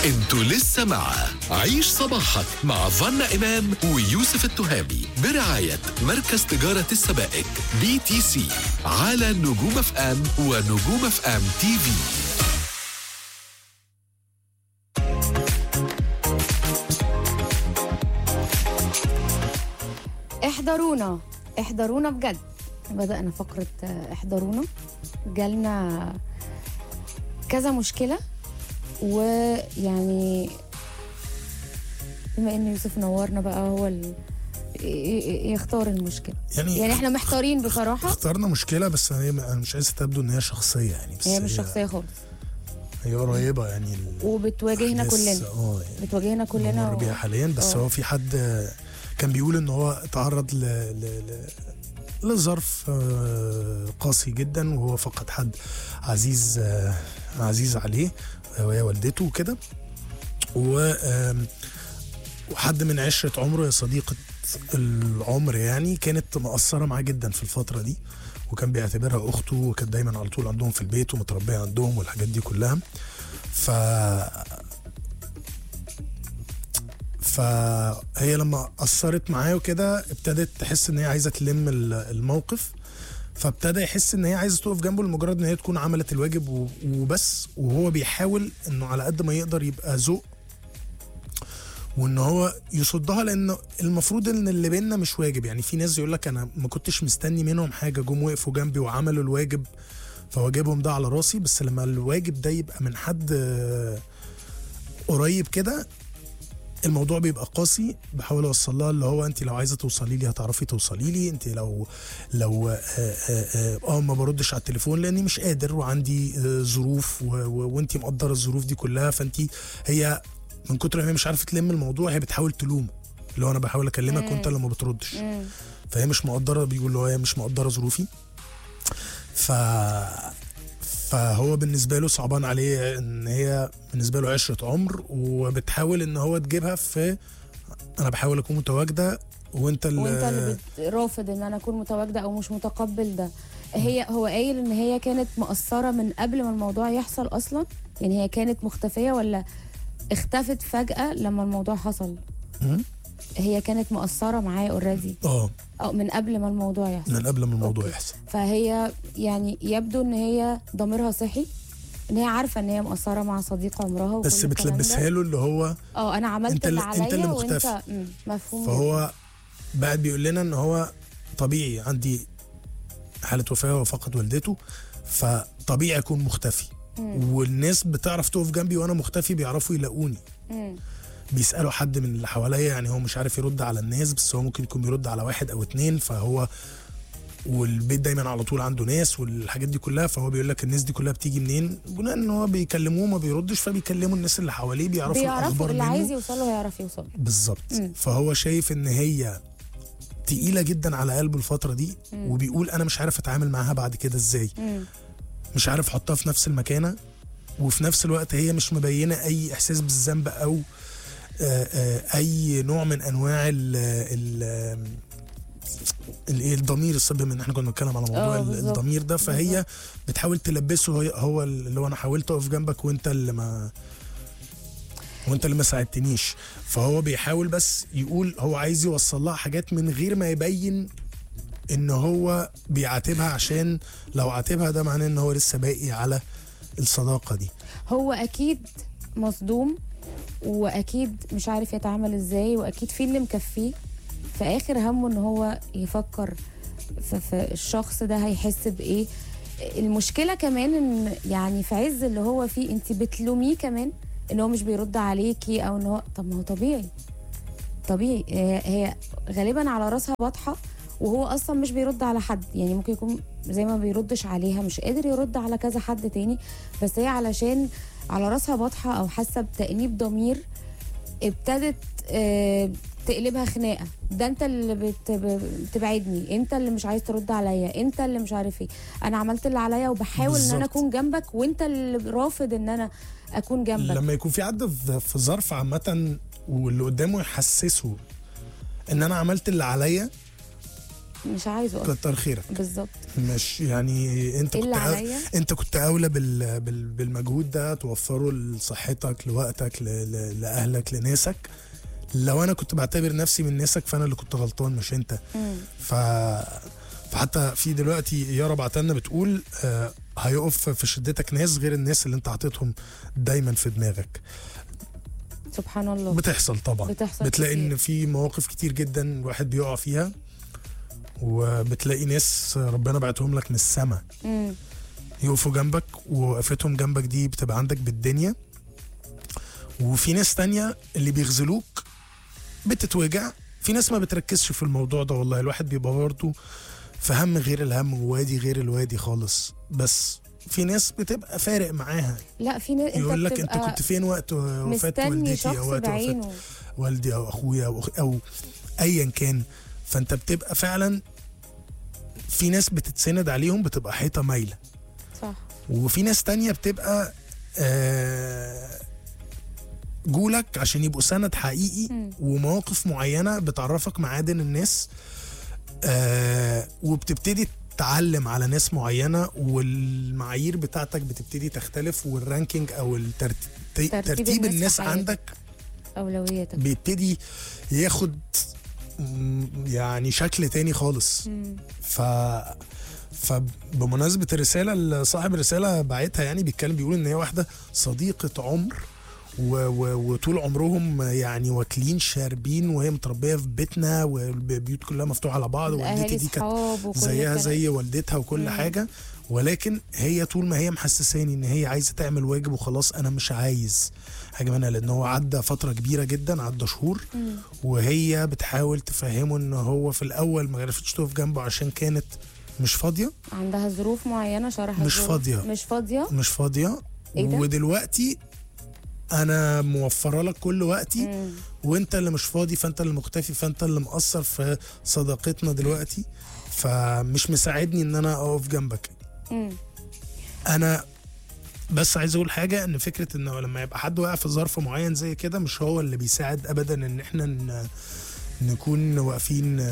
انتوا لسه مع عيش صباحك مع فانا إمام ويوسف التهامي برعاية مركز تجارة السبائك BTC على نجوم اف ام ونجوم اف ام تي في. احضرونا بجد. بدأنا فقرة احضرونا، جالنا كذا مشكلة، ويعني بما ان يوسف نورنا بقى هو يختار المشكلة. يعني احنا محتارين بصراحة. اخترنا مشكلة، بس انا مش عايز تبدو ان هي شخصية يعني، بس هي مش شخصية خالص، هي قريبة يعني وبتواجهنا كلنا. يعني بتواجهنا كلنا بنمر بيها حاليا. بس هو في حد كان بيقول ان هو تعرض لظرف قاسي جدا، وهو فقد حد عزيز عليه وهي والدته وكده، وحد من عشرة عمره، يا صديقة العمر يعني، كانت مقصرة معاه جدا في الفترة دي، وكان بيعتبرها أخته، وكانت دايما على طول عندهم في البيت ومتربية عندهم والحاجات دي كلها. فهي لما قصرت معاه وكده ابتدت تحس ان هي عايزة تلم الموقف، فابتدى يحس ان هي عايزة تقف جنبه لمجرد ان هي تكون عملت الواجب وبس. وهو بيحاول انه على قد ما يقدر يبقى ذوق، وان هو يصدها، لان المفروض ان اللي بيننا مش واجب. يعني في ناس يقول لك انا ما كنتش مستني منهم حاجة، جم وقفوا جنبي وعملوا الواجب، فواجبهم ده على راسي. بس لما الواجب ده يبقى من حد قريب كده، الموضوع بيبقى قاسي. بحاول اوصل لها اللي هو انت لو عايزه توصلي لي هتعرفي توصلي لي، انت لو ما بردش على التليفون لاني مش قادر وعندي ظروف، وانت مقدره الظروف دي كلها. فانت هي من كتر ما هي مش عارفه تلم الموضوع، هي بتحاول تلومه، اللي هو انا بحاول اكلمك وانت اللي ما بتردش. فهي مش مقدره، بيقول له هي مش مقدره ظروفي. فهو بالنسبه له صعبان عليه ان هي بالنسبه له عشره عمر، وبتحاول ان هو تجيبها في انا بحاول اكون متواجده وانت اللي رافض ان انا اكون متواجده او مش متقبل ده. هو قايل ان هي كانت مقصره من قبل ما الموضوع يحصل اصلا، يعني هي كانت مختفيه ولا اختفت فجاه لما الموضوع حصل؟ هي كانت مقصره معاه اوريدي من قبل ما الموضوع يحصل. من قبل ما الموضوع يحصل. فهي يعني يبدو ان هي ضميرها صحي، ان هي عارفه ان هي مقصره مع صديق عمرها، بس بتلبسها له اللي هو انا عملت اللي عليا انت اللي مختفي. وانت مفهوم. فهو بعد بيقول لنا ان هو طبيعي عندي حاله وفاه وفقد والدته، فطبيعي اكون مختفي. والناس بتعرف تقف جنبي وانا مختفي، بيعرفوا يلاقوني. بيسألوا حد من اللي حواليا، يعني هو مش عارف يرد على الناس، بس هو ممكن يكون بيرد على واحد او اتنين. فهو والبيت دايما على طول عنده ناس والحاجات دي كلها. فهو بيقول لك الناس دي كلها بتيجي منين؟ بناء ان هو بيكلموه ما بيردش، فبيكلموا الناس اللي حواليه، بيعرفوا الاخبار اللي منه. عايز يوصله هيعرف يوصل بالظبط. فهو شايف ان هي تقيلة جدا على قلبه الفترة دي، وبيقول انا مش عارف اتعامل معاها بعد كده ازاي. مش عارف احطها في نفس المكانة، وفي نفس الوقت هي مش مبينة اي احساس بالذنب او اي نوع من انواع الضمير السبب، ان احنا كنا بنتكلم على موضوع الضمير ده. فهي بتحاول تلبسه هو اللي هو انا حاولت اقف جنبك وانت اللي ما ساعدتنيش. فهو بيحاول بس يقول هو عايز يوصل لها حاجات من غير ما يبين ان هو بيعاتبها، عشان لو عاتبها ده معناه ان هو لسه باقي على الصداقة دي. هو اكيد مصدوم، واكيد مش عارف يتعامل ازاي، واكيد في اللي مكفيه في اخر همه ان هو يفكر في الشخص ده هيحس بايه. المشكله كمان ان يعني في عز اللي هو فيه انت بتلوميه كمان ان هو مش بيرد عليكي، او ان هو طب ما هو طبيعي هي غالبا على راسها بطحه، وهو اصلا مش بيرد على حد. يعني ممكن يكون زي ما بيردش عليها مش قادر يرد على كذا حد تاني، بس هي علشان على راسها بطحه او حاسه بتأنيب ضمير، ابتدت تقلبها خناقه. ده انت اللي بتبعدني، انت اللي مش عايز ترد عليا، انت اللي مش عارف ايه، انا عملت اللي عليا وبحاول بالزبط. ان انا اكون جنبك، وانت اللي رافض ان انا اكون جنبك. لما يكون في حد في ظرف عامه واللي قدامه يحسسه ان انا عملت اللي عليا، مش عايزه اصلا. كتر خيرك. بالظبط. مش يعني انت إيه اللي كنت عليا؟ انت كنت اولى بالمجهود ده توفره لصحتك، لوقتك، لاهلك، لناسك. لو انا كنت بعتبر نفسي من ناسك فانا اللي كنت غلطان مش انت. فحتى في دلوقتي يارا بعتلنا بتقول هيقف في شدتك ناس غير الناس اللي انت حاططهم دايما في دماغك. سبحان الله. بتحصل طبعا. بتلاقي كتير. ان في مواقف كتير جدا الواحد بيقع فيها، وبتلاقي ناس ربنا بعتهم لك من السما يقفوا جنبك، ووقفتهم جنبك دي بتبقى عندك بالدنيا. وفي ناس تانية اللي بيغزلوك بتتوجع. في ناس ما بتركزش في الموضوع ده، والله الواحد بيبقى برضه في هم غير الهم ووادي غير الوادي خالص. بس في ناس بتبقى فارق معاها. لا في ناس يقول لك انت كنت فين وقت وفاة والدتي او وقت وفاة والدي او اخويا او ايا كان. فانت بتبقى فعلا في ناس بتتسند عليهم بتبقى حيطة مايلة. صح. وفي ناس تانية بتبقى جولك عشان يبقوا سند حقيقي. ومواقف معينة بتعرفك معادن الناس، وبتبتدي تتعلم على ناس معينة، والمعايير بتاعتك بتبتدي تختلف، والرانكينج او ترتيب الناس عندك أولوياتك بيبتدي ياخد يعني شكل تاني خالص. فبمناسبة الرسالة صاحب الرسالة بعتها، يعني بيتكلم بيقول ان هي واحدة صديقة عمر وطول عمرهم يعني واكلين شاربين، وهي متربيه في بيتنا والبيوت كلها مفتوحه على بعض، والدتي دي كانت زيها زي والدتها وكل حاجه. ولكن هي طول ما هي محسساني ان هي عايزه تعمل واجب وخلاص، انا مش عايز حاجه منها، لان هو عدى فتره كبيره جدا، عدى شهور. وهي بتحاول تفهمه ان هو في الاول ما عرفتش تقف جنبه عشان كانت مش فاضيه، عندها ظروف معينه شرحت. مش فاضيه إيه ده؟ ودلوقتي انا موفره لك كل وقتي وانت اللي مش فاضي، فانت اللي مختفي، فانت اللي مقصر في صداقتنا دلوقتي، فمش مساعدني ان انا اقف جنبك. انا بس عايز اقول حاجه، ان فكره انه لما يبقى حد واقع في ظرف معين زي كده مش هو اللي بيساعد ابدا ان احنا نكون واقفين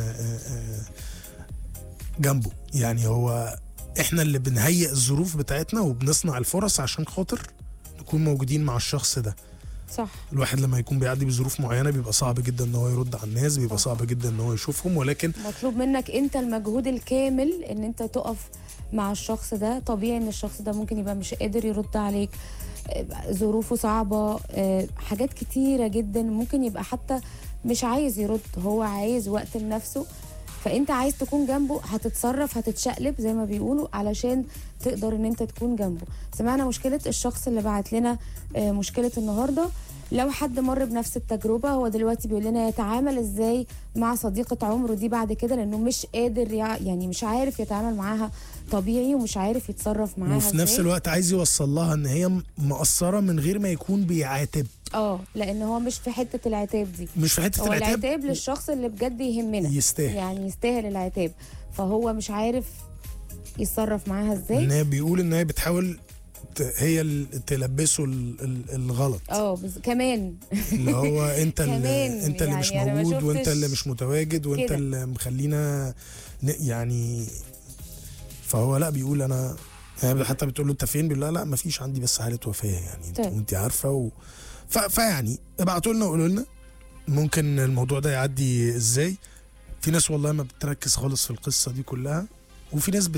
جنبه. يعني هو احنا اللي بنهيئ الظروف بتاعتنا وبنصنع الفرص عشان خاطر نكون موجودين مع الشخص ده. صح. الواحد لما يكون بيعدي بظروف معينه بيبقى صعب جدا ان هو يرد على الناس، بيبقى صعب جدا ان هو يشوفهم، ولكن مطلوب منك انت المجهود الكامل ان انت تقف مع الشخص ده. طبيعي ان الشخص ده ممكن يبقى مش قادر يرد عليك، ظروفه صعبه، حاجات كتيره جدا، ممكن يبقى حتى مش عايز يرد، هو عايز وقت لنفسه. فانت عايز تكون جنبه، هتتصرف، هتتشقلب زي ما بيقولوا علشان تقدر ان انت تكون جنبه. سمعنا مشكلة الشخص اللي بعت لنا مشكلة النهاردة. لو حد مر بنفس التجربة، هو دلوقتي بيقول لنا يتعامل ازاي مع صديقة عمره دي بعد كده، لانه مش قادر يعني مش عارف يتعامل معاها طبيعي، ومش عارف يتصرف معاها وفي نفس الوقت عايز يوصل لها ان هي مقصرة من غير ما يكون بيعاتب. لان هو مش في حته العتاب دي، مش في حته العتاب. العتاب للشخص اللي بجد يهمنا، يستاهل، يعني يستاهل العتاب. فهو مش عارف يتصرف معاها ازاي. ان هي بيقول ان هي بتحاول هي اللي تلبسه الغلط. كمان اللي هو انت اللي يعني مش موجود، وانت اللي مش متواجد، وانت كده اللي مخلينا يعني. فهو لا بيقول انا، يعني حتى بتقول له انت فين، بيقول لا ما فيش، عندي بس حاله وفاه يعني. طيب. وانت عارفه فيعني ابعتوا لنا وقولوا لنا ممكن الموضوع ده يعدي ازاي. في ناس والله ما بتركز خالص في القصه دي كلها، وفي ناس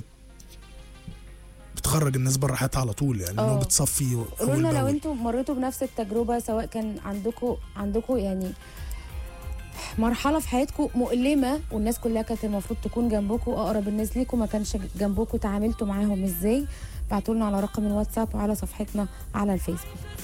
بتخرج الناس بره حياتها على طول، يعني انه بتصفي. قولوا لنا لو انتوا مريتوا بنفس التجربه، سواء كان عندكم يعني مرحله في حياتكم مؤلمه والناس كلها كانت المفروض تكون جنبكم، اقرب الناس ليكم ما كانش جنبكم، تعاملتوا معاهم ازاي؟ ابعتوا لنا على رقم الواتساب وعلى صفحتنا على الفيسبوك.